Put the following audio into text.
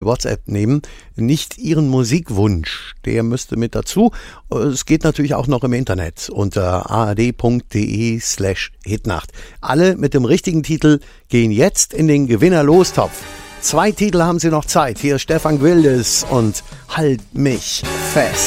WhatsApp nehmen, nicht Ihren Musikwunsch. Der müsste mit dazu. Es geht natürlich auch noch im Internet unter ard.de/Hitnacht. Alle mit dem richtigen Titel gehen jetzt in den Gewinner-Lostopf. 2 Titel haben Sie noch Zeit. Hier ist Stefan Gwildes und Halt mich fest.